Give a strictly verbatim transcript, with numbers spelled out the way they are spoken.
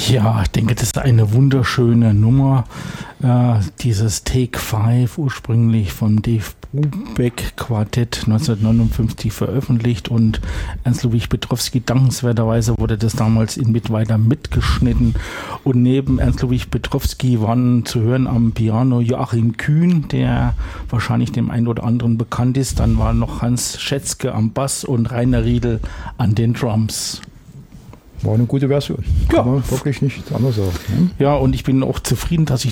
Ja, ich denke, das ist eine wunderschöne Nummer. Äh, dieses Take Five, ursprünglich vom Dave Brubeck Quartett neunzehnhundertneunundfünfzig veröffentlicht, und Ernst Ludwig Petrowski, dankenswerterweise wurde das damals in Mittweida mitgeschnitten, und neben Ernst Ludwig Petrowski waren zu hören am Piano Joachim Kühn, der wahrscheinlich dem einen oder anderen bekannt ist. Dann war noch Hans Schätzke am Bass und Rainer Riedel an den Drums. War eine gute Version. Kann ja. man wirklich nicht anders sagen. Ne? Ja, und ich bin auch zufrieden, dass ich